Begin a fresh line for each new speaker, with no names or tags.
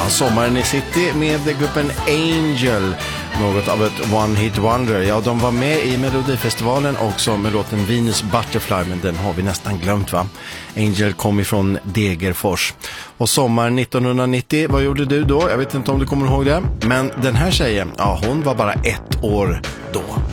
Sommaren i City med gruppen Angel, något av ett one-hit wonder. Ja, de var med i Melodifestivalen också med låten Venus Butterfly, men den har vi nästan glömt, va? Angel kom ifrån Degerfors. Och sommaren 1990, vad gjorde du då? Jag vet inte om du kommer ihåg det, men den här tjejen, ja, hon var bara 1 år då.